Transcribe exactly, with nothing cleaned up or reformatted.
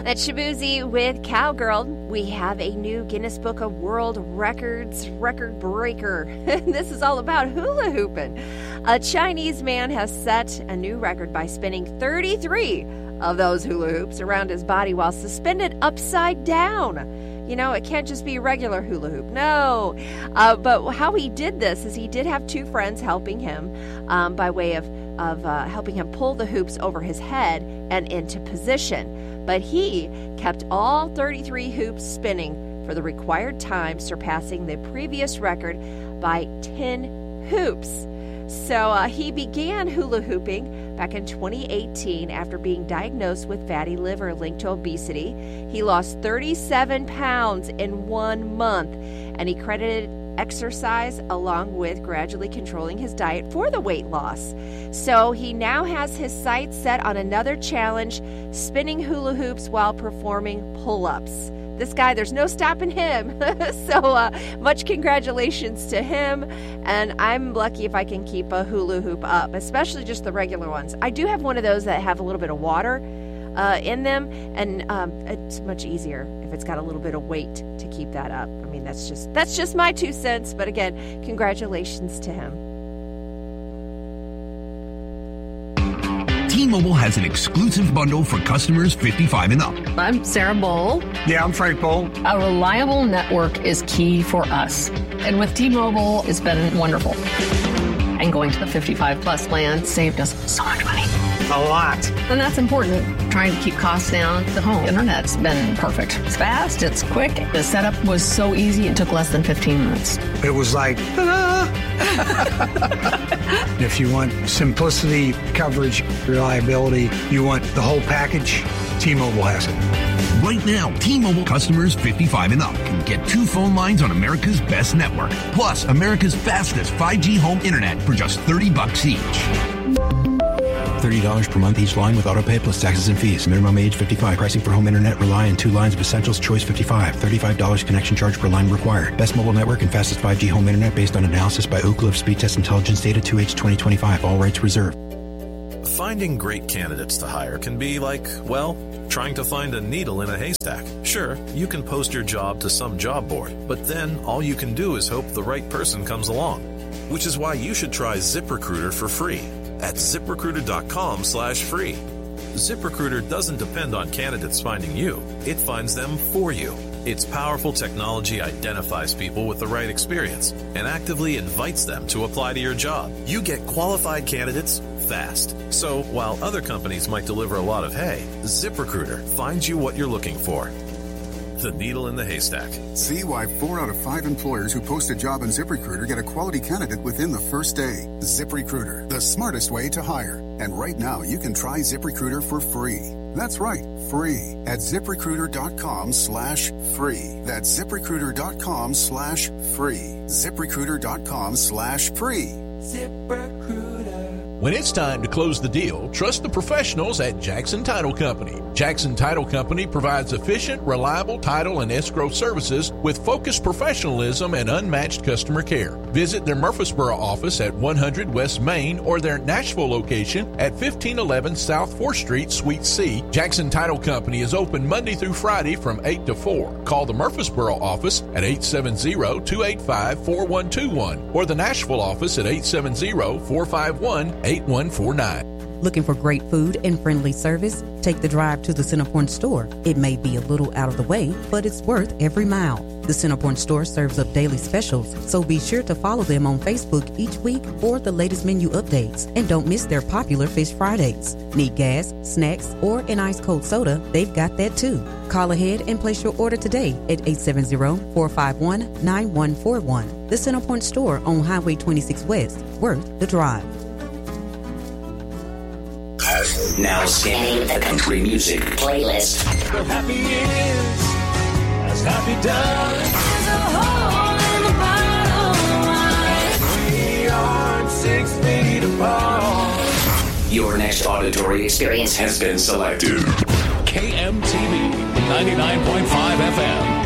That's Shabuzi with Cowgirl. We have a new Guinness Book of World Records record breaker. This is all about hula hooping. A Chinese man has set a new record by spinning thirty-three of those hula hoops around his body while suspended upside down. You know, it can't just be a regular hula hoop. No. Uh, but how he did this is he did have two friends helping him um, by way of, of uh, helping him pull the hoops over his head and into position. But he kept all thirty-three hoops spinning for the required time, surpassing the previous record by ten hoops. So uh, he began hula hooping back in twenty eighteen after being diagnosed with fatty liver linked to obesity. He lost thirty-seven pounds in one month, and he credited exercise along with gradually controlling his diet for the weight loss. So he now has his sights set on another challenge, spinning hula hoops while performing pull-ups. This guy, there's no stopping him. so uh, much congratulations to him. And I'm lucky if I can keep a hula hoop up, especially just the regular ones. I do have one of those that have a little bit of water uh, in them, and um, it's much easier if it's got a little bit of weight to keep that up. I mean, that's just that's just my two cents. But again, congratulations to him. T-Mobile has an exclusive bundle for customers fifty-five and up. I'm Sarah Bowl. Yeah, I'm Frank Bowl. A reliable network is key for us. And with T-Mobile, it's been wonderful. And going to the fifty-five plus plan saved us so much money. A lot. And that's important. Trying to keep costs down. The home internet's been perfect. It's fast, it's quick. The setup was so easy, it took less than fifteen minutes. It was like, ta-da! If you want simplicity, coverage, reliability, you want the whole package, T-Mobile has it. Right now, T-Mobile customers fifty-five and up can get two phone lines on America's best network, plus America's fastest five G home internet for just thirty bucks each. thirty dollars per month each line with autopay plus taxes and fees. Minimum age fifty-five. Pricing for home internet rely on two lines of Essentials Choice fifty-five. thirty-five dollars connection charge per line required. Best mobile network and fastest five G home internet based on analysis by Ookla of Speed Test Intelligence Data two H twenty twenty-five. All rights reserved. Finding great candidates to hire can be like, well, trying to find a needle in a haystack. Sure, you can post your job to some job board, but then all you can do is hope the right person comes along. Which is why you should try ZipRecruiter for free at ZipRecruiter.com slash free. ZipRecruiter doesn't depend on candidates finding you. It finds them for you. Its powerful technology identifies people with the right experience and actively invites them to apply to your job. You get qualified candidates fast. So while other companies might deliver a lot of hay, ZipRecruiter finds you what you're looking for. The needle in the haystack. See why four out of five employers who post a job on ZipRecruiter get a quality candidate within the first day. ZipRecruiter, the smartest way to hire. And right now, you can try ZipRecruiter for free. That's right, free at ZipRecruiter.com slash free. That's ZipRecruiter.com slash free. ZipRecruiter.com slash free. ZipRecruiter. When it's time to close the deal, trust the professionals at Jackson Title Company. Jackson Title Company provides efficient, reliable title and escrow services with focused professionalism and unmatched customer care. Visit their Murfreesboro office at one hundred West Main or their Nashville location at fifteen eleven South fourth Street, Suite C. Jackson Title Company is open Monday through Friday from eight to four. Call the Murfreesboro office at eight seven zero, two eight five, four one two one or the Nashville office at eight seven zero, four five one, eight one four nine. Looking for great food and friendly service? Take the drive to the Centerpoint store. It may be a little out of the way, but it's worth every mile. The Centerpoint store serves up daily specials, so be sure to follow them on Facebook each week for the latest menu updates. And don't miss their popular Fish Fridays. Need gas, snacks, or an ice cold soda? They've got that too. Call ahead and place your order today at eight seven zero, four five one, nine one four one. The Centerpoint store on Highway twenty-six West. Worth the drive. Now scanning the country music playlist. The happy is as happy does. There's a hole in the bottom line. We aren't six feet apart. Your next auditory experience has been selected. K M T V ninety-nine point five F M.